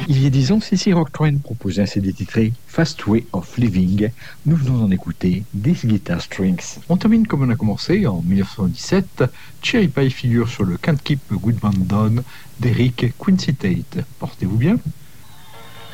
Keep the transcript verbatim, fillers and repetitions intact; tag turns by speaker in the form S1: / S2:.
S1: Il y a dix ans, C C Rock Trend proposait un C D titré Fast Way of Living. Nous venons d'en écouter These Guitar Strings. On termine comme on a commencé en dix-neuf cent dix-sept. Cherry Pie figure sur le Can't Keep a Good Man Down d'Eric Quincy Tate. Portez-vous bien.